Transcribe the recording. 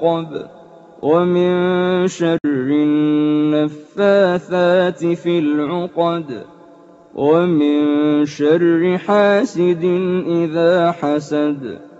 العقد ومن شر النفاثات في العقد ومن شر حاسد إذا حسد